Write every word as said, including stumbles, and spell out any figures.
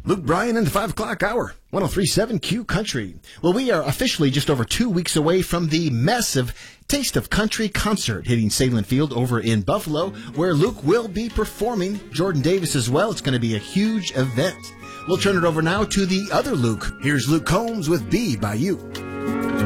Luke Bryan in the five o'clock hour, one oh three point seven Q Country. Well, we are officially just over two weeks away from the massive Taste of Country concert hitting Salem Field over in Buffalo, where Luke will be performing. Jordan Davis as well. It's going to be a huge event. We'll turn it over now to the other Luke. Here's Luke Combs with Be By You.